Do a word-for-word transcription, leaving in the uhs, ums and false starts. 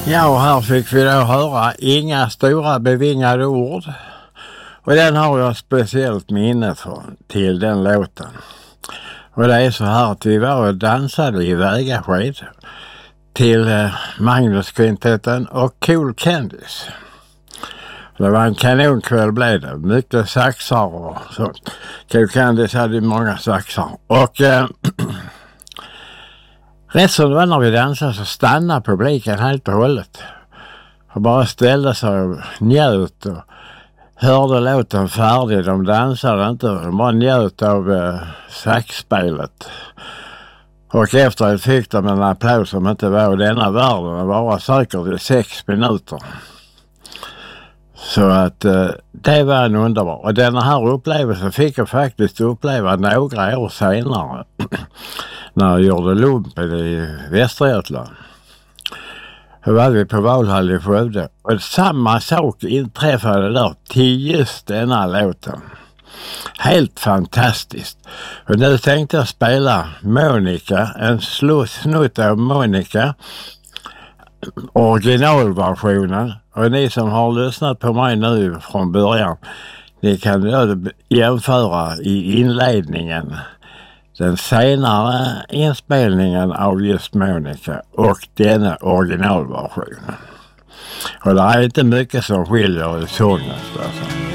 Ja, och här fick vi då höra Inga stora bevingade ord. Och den har jag speciellt minne från till den låten. Och det är så här att vi var och dansade i Vägasked till eh, Magnus-kvintetten och Cool Candies. Det var en kanonkväll blev det. Mycket saxar och så. Cool Candies hade många saxar. Och eh, rätt som det var när vi dansade så stannade publiken helt och hållet. Och bara ställde sig och njöt och hörde låten färdig. De dansade inte, de bara njöt av eh, saxspelet. Och efteråt fick de en applaus som inte var i denna världen. Det var säkert i sex minuter. Så att eh, det var en underbar. Och den här upplevelsen fick jag faktiskt uppleva några år senare. När jag gjorde lumpen i Västergötland. Då var vi på Valhall i Skövde. Och samma sak inträffade där till just denna låten. Helt fantastiskt. Och nu tänkte jag spela Monica. En snutt av Monica. Originalversionen. Och ni som har lyssnat på mig nu från början. Ni kan då jämföra i inledningen. Den senare inspelningen av just Monica och denna originalversionen. Och det är inte mycket som skiljer i sången. Alltså.